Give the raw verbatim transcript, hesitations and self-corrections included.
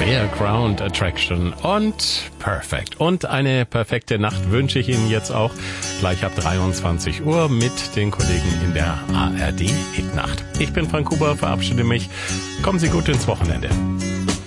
Fairground Attraction und Perfect. Und eine perfekte Nacht wünsche ich Ihnen jetzt auch gleich ab dreiundzwanzig Uhr mit den Kollegen in der A R D Hitnacht. Ich bin Frank Huber, verabschiede mich. Kommen Sie gut ins Wochenende.